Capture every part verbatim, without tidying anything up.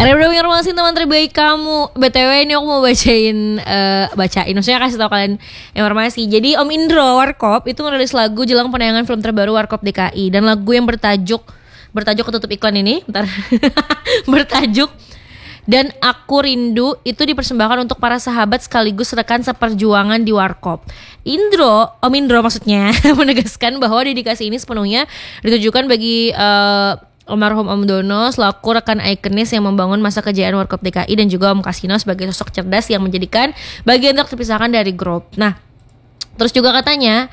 Terima kasih teman terbaik kamu. B T W ini aku mau bacain uh, Bacain, maksudnya kasih tau kalian informasi. Jadi Om Indro Warkop itu merilis lagu jelang penayangan film terbaru Warkop D K I. Dan lagu yang bertajuk Bertajuk ketutup iklan ini Bentar Bertajuk Dan Aku Rindu itu dipersembahkan untuk para sahabat sekaligus rekan seperjuangan di Warkop. Indro, Om Indro maksudnya menegaskan bahwa dedikasi ini sepenuhnya ditujukan bagi uh, almarhum Om Dono selaku rekan ikonis yang membangun masa kejayaan Warkop D K I, dan juga Om Kasino sebagai sosok cerdas yang menjadikan bagian tak terpisahkan dari grup. Nah, terus juga katanya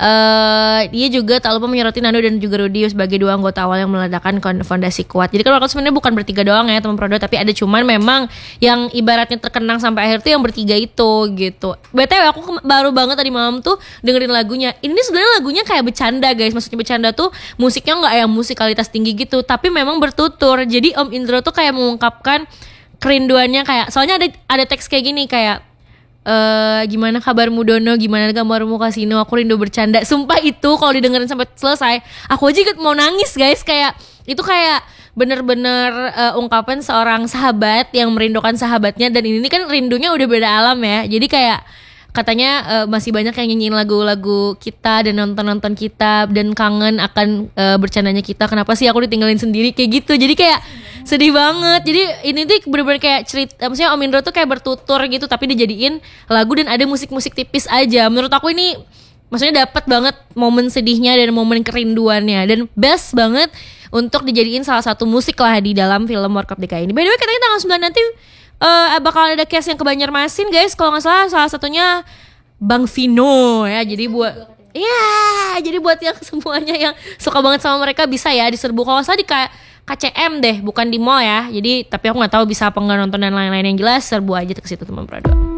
uh, dia juga tak lupa menyoroti Nando dan juga Rudy sebagai dua anggota awal yang meledakkan fondasi kuat. Jadi kan Warkop sebenarnya bukan bertiga doang ya teman Prodo, tapi ada cuman memang yang ibaratnya terkenang sampai akhir tuh yang bertiga itu gitu. B T W aku ke- baru banget tadi malam tuh dengerin lagunya. Ini sebenarnya lagunya kayak bercanda guys. Maksudnya bercanda tuh musiknya nggak yang musikalitas tinggi gitu, tapi memang bertutur. Jadi Om Indro tuh kayak mengungkapkan kerinduannya, kayak soalnya ada ada teks kayak gini kayak Uh, gimana kabarmu Dono, gimana kabarmu Kasino, aku rindu bercanda. Sumpah itu kalau didengerin sampai selesai aku aja ikut mau nangis guys. Kayak itu kayak bener-bener uh, ungkapan seorang sahabat yang merindukan sahabatnya. Dan ini kan rindunya udah beda alam ya. Jadi kayak katanya uh, masih banyak yang nyanyiin lagu-lagu kita dan nonton-nonton kita, dan kangen akan uh, bercandanya kita. Kenapa sih aku ditinggalin sendiri kayak gitu. Jadi kayak sedih banget. Jadi ini tuh bener-bener kayak cerita, maksudnya Om Indro tuh kayak bertutur gitu, tapi dijadiin lagu dan ada musik-musik tipis aja. Menurut aku ini maksudnya dapat banget momen sedihnya dan momen kerinduannya, dan best banget untuk dijadiin salah satu musik lah di dalam film Warkop D K I ini. By the way, katanya tanggal sembilan nanti uh, bakal ada cast yang ke Banjarmasin guys. Kalau nggak salah salah satunya Bang Vino ya. Jadi buat ya, jadi buat yang semuanya yang suka banget sama mereka bisa ya diserbu. Kalau nggak salah di K- KCM deh, bukan di mall ya. Jadi tapi aku nggak tahu bisa apa nggak nonton dan lain-lain. Yang jelas serbu aja ke situ teman Prado.